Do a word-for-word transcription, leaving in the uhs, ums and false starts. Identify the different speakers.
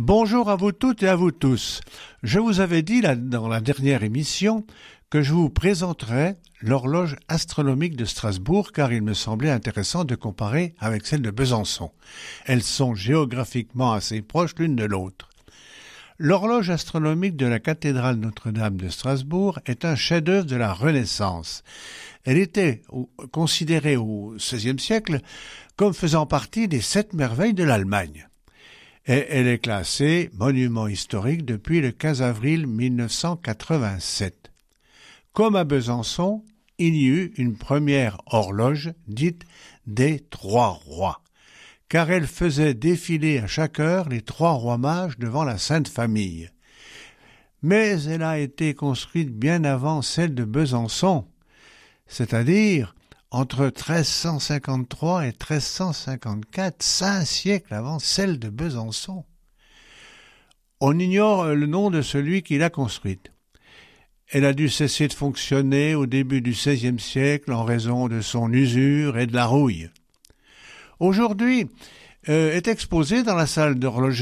Speaker 1: Bonjour à vous toutes et à vous tous. Je vous avais dit là, dans la dernière émission que je vous présenterais l'horloge astronomique de Strasbourg car il me semblait intéressant de comparer avec celle de Besançon. Elles sont géographiquement assez proches l'une de l'autre. L'horloge astronomique de la cathédrale Notre-Dame de Strasbourg est un chef-d'œuvre de la Renaissance. Elle était considérée au seizième siècle comme faisant partie des sept merveilles de l'Allemagne. Et elle est classée monument historique depuis le quinze avril mille neuf cent quatre-vingt-sept. Comme à Besançon, il y eut une première horloge dite des Trois Rois, car elle faisait défiler à chaque heure les trois rois mages devant la Sainte Famille. Mais elle a été construite bien avant celle de Besançon, c'est-à-dire entre treize cent cinquante-trois et treize cent cinquante-quatre, cinq siècles avant celle de Besançon. On ignore le nom de celui qui l'a construite. Elle a dû cesser de fonctionner au début du seizième siècle en raison de son usure et de la rouille. Aujourd'hui, euh, est exposée dans la salle d'horlogerie